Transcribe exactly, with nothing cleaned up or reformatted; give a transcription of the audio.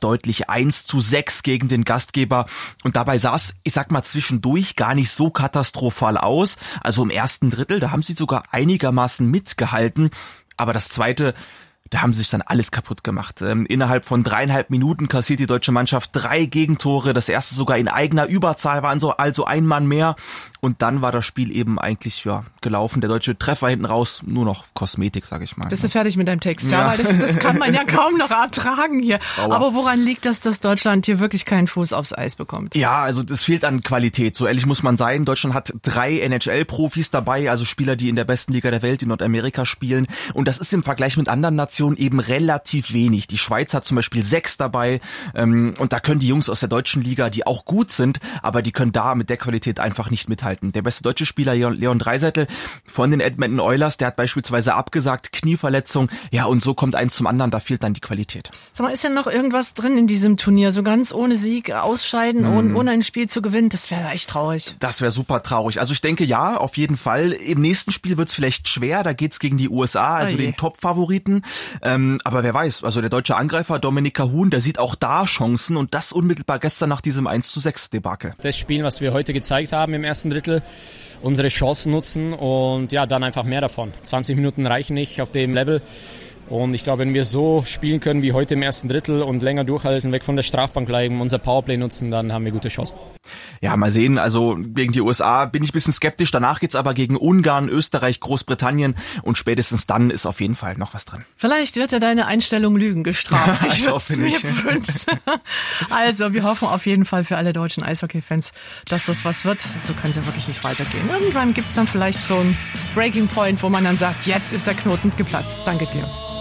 deutlich eins zu sechs gegen den Gastgeber. Und dabei sah es, ich sag mal, zwischendurch gar nicht so katastrophal aus. Also im ersten Drittel, da haben sie sogar einigermaßen mitgehalten. Aber das zweite, da haben sie sich dann alles kaputt gemacht. Ähm, innerhalb von dreieinhalb Minuten kassiert die deutsche Mannschaft drei Gegentore. Das erste sogar in eigener Überzahl, waren so also ein Mann mehr. Und dann war das Spiel eben eigentlich ja gelaufen. Der deutsche Treffer hinten raus, nur noch Kosmetik, sag ich mal. Bist du fertig mit deinem Text? Ja, ja. Weil das, das kann man ja kaum noch ertragen hier. Trauer. Aber woran liegt das, dass Deutschland hier wirklich keinen Fuß aufs Eis bekommt? Ja, also das fehlt an Qualität. So ehrlich muss man sein. Deutschland hat drei N H L-Profis dabei, also Spieler, die in der besten Liga der Welt in Nordamerika spielen. Und das ist im Vergleich mit anderen Nationen eben relativ wenig. Die Schweiz hat zum Beispiel sechs dabei. Ähm, und da können die Jungs aus der deutschen Liga, die auch gut sind, aber die können da mit der Qualität einfach nicht mithalten. Der beste deutsche Spieler, Leon Draisaitl von den Edmonton Oilers, der hat beispielsweise abgesagt, Knieverletzung. Ja, und so kommt eins zum anderen, da fehlt dann die Qualität. Sag mal, ist denn noch irgendwas drin in diesem Turnier? So ganz ohne Sieg ausscheiden hm. und ohne ein Spiel zu gewinnen, das wäre echt traurig. Das wäre super traurig. Also ich denke, ja, auf jeden Fall. Im nächsten Spiel wird's vielleicht schwer, da geht's gegen die U S A, also oh den Top-Favoriten. Ähm, aber wer weiß, also der deutsche Angreifer Dominik Kahun, der sieht auch da Chancen und das unmittelbar gestern nach diesem eins zu sechs Debakel. Das Spiel, was wir heute gezeigt haben im ersten Drittel, unsere Chancen nutzen und ja, dann einfach mehr davon. zwanzig Minuten reichen nicht auf dem Level. Und ich glaube, wenn wir so spielen können wie heute im ersten Drittel und länger durchhalten, weg von der Strafbank bleiben, unser Powerplay nutzen, dann haben wir gute Chancen. Ja, mal sehen. Also gegen die U S A bin ich ein bisschen skeptisch. Danach geht's aber gegen Ungarn, Österreich, Großbritannien und spätestens dann ist auf jeden Fall noch was drin. Vielleicht wird ja deine Einstellung Lügen gestraft. Ich, ich hoffe nicht. Mir wünschen. Also, wir hoffen auf jeden Fall für alle deutschen Eishockey-Fans, dass das was wird. So kann es ja wirklich nicht weitergehen. Irgendwann gibt's dann vielleicht so einen Breaking Point, wo man dann sagt, jetzt ist der Knoten geplatzt. Danke dir.